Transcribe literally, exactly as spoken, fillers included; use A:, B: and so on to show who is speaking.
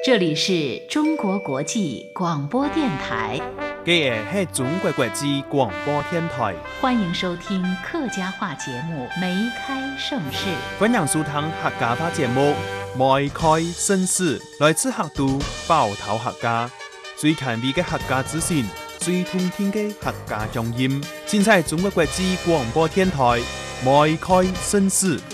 A: 这里是中国国际广播电台，
B: 这个是中国国际广播电台，
A: 欢迎收听客家话节目《梅开盛世》。
B: 欢迎收听客家话节目《梅开盛世》，来自客都包头客家，最前卫的客家资讯，最通听的客家乡音，尽在中国国际广播电台《梅开盛世》。